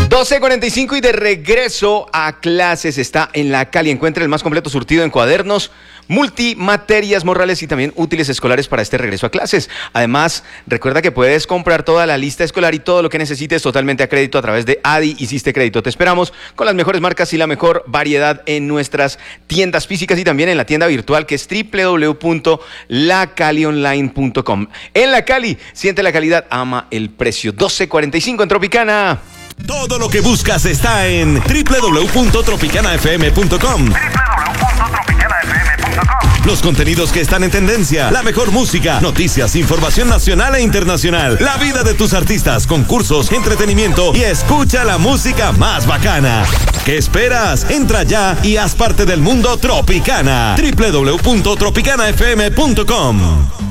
12:45 y de regreso a clases. Está en La Cali. Encuentra el más completo surtido en cuadernos, multimaterias, morrales y también útiles escolares para este regreso a clases. Además, recuerda que puedes comprar toda la lista escolar y todo lo que necesites totalmente a crédito a través de ADI. Hiciste Crédito. Te esperamos con las mejores marcas y la mejor variedad en nuestras tiendas físicas y también en la tienda virtual que es www.lacalionline.com. En La Cali, siente la calidad, ama el precio. 12:45 en Tropicana. Todo lo que buscas está en www.tropicanafm.com. Los contenidos que están en tendencia, la mejor música, noticias, información nacional e internacional, la vida de tus artistas, concursos, entretenimiento y escucha la música más bacana. ¿Qué esperas? Entra ya y haz parte del mundo Tropicana. www.tropicanafm.com.